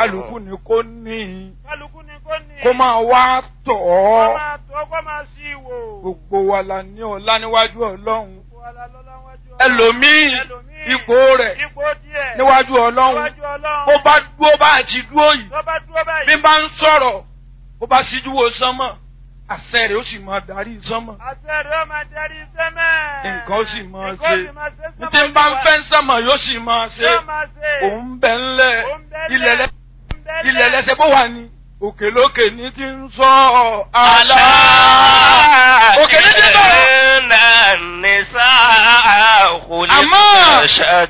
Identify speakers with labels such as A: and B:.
A: kálukú ni kò ní kó máa wá tọ̀ ọ́ gbogbo wa la ní ọlá níwájú Ọlọ́run ẹlòmíì ipò rẹ̀ níwájú Ọlọ́run ó bá dúró bá àti dúró yìí bí bá ń sọ̀rọ̀ ó bá síjú wo sánmọ̀ àṣẹ rẹ̀ ó sì máa darí sánmọ̀ nǹkan ó sì máa ṣe tí ń bá ń fẹ́ sánmọ̀ yóò sì máa ṣe òun bẹ̀ ńlẹ̀ ilẹ̀ lẹ́sẹ̀ bó wà ní òkè lókè ní ti ń sọ àlá òkè ní ti bọ̀ àmọ́